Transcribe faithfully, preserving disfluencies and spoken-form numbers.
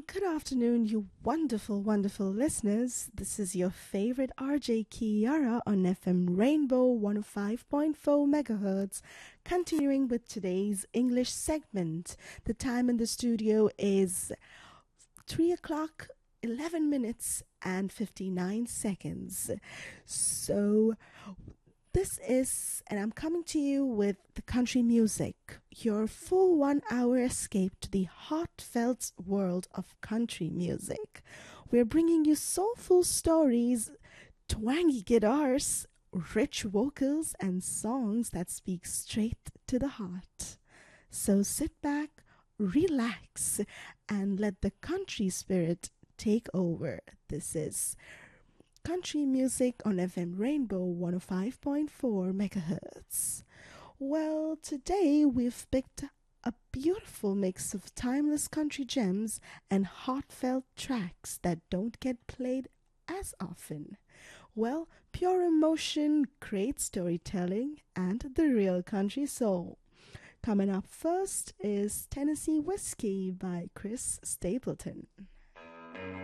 Good afternoon, you wonderful, wonderful listeners. This is your favorite R J Kiara on F M Rainbow one oh five point four megahertz. Continuing with today's English segment. The time in the studio is three o'clock, eleven minutes, and fifty-nine seconds. So, this is, and I'm coming to you with the country music, your full one hour escape to the heartfelt world of country music. We're bringing you soulful stories, twangy guitars, rich vocals, and songs that speak straight to the heart. So sit back, relax, and let the country spirit take over. This is country music on F M Rainbow one oh five point four megahertz. Well, today we've picked a beautiful mix of timeless country gems and heartfelt tracks that don't get played as often. Well, pure emotion, great storytelling, and the real country soul. Coming up first is Tennessee Whiskey by Chris Stapleton.